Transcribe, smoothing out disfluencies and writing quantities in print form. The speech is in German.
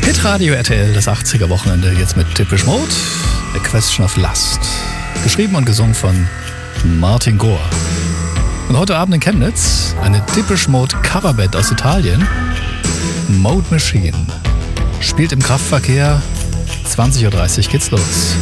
Hitradio RTL, das 80er Wochenende, jetzt mit Depeche Mode, A Question of Lust. Geschrieben und gesungen von Martin Gore. Und heute Abend in Chemnitz eine Depeche Mode Coverband aus Italien, Mode Machine. Spielt im Kraftverkehr, 20.30 Uhr geht's los.